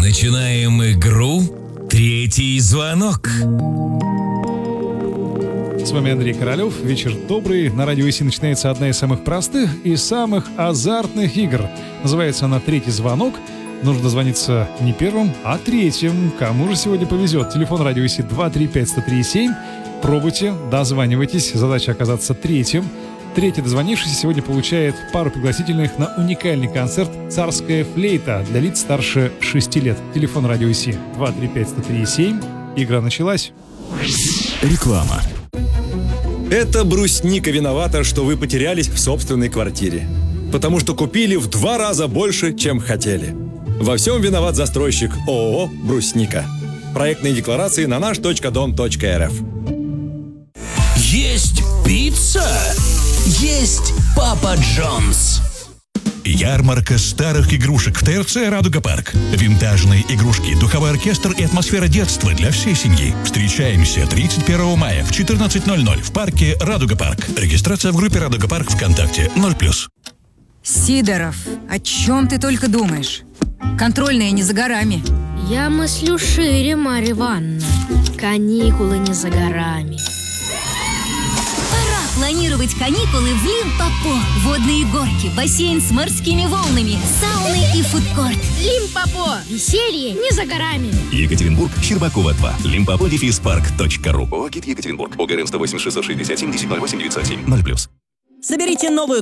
Начинаем игру «Третий звонок». С вами Андрей Королёв. Вечер добрый. На радио ИСИ начинается одна из самых простых и самых азартных игр. Называется она «Третий звонок». Нужно дозвониться не первым, а третьим. Кому же сегодня повезет? Телефон радио ИСИ 235-103-7. Пробуйте, дозванивайтесь. Задача оказаться третьим. Третий дозвонившийся сегодня получает пару пригласительных на уникальный концерт «Царская флейта» для лиц старше 6 лет. Телефон радио ИСИ 235-103-7. Игра началась. Реклама. Это брусника виновата, что вы потерялись в собственной квартире. Потому что купили в 2 раза больше, чем хотели. Во всем виноват застройщик ООО «Брусника». Проектные декларации на наш.дом.рф. Есть пицца, есть Папа Джонс. Ярмарка старых игрушек в ТРЦ «Радуга Парк». Винтажные игрушки, духовой оркестр и атмосфера детства для всей семьи. Встречаемся 31 мая в 14:00 в парке «Радуга Парк». Регистрация в группе «Радуга Парк» ВКонтакте 0+. Сидоров, о чем ты только думаешь? Контрольная не за горами. Я мыслю шире, Марья Ивановна. Каникулы не за горами. Пора планировать каникулы в Лимпопо. Водные горки, бассейн с морскими волнами, сауны и фудкорт. Лимпопо. Веселье не за горами. Екатеринбург, Щербакова 2. limpopo-park.ru. ОГИ Екатеринбург. ОГРН 108 660 70 08 907 0+. Соберите новую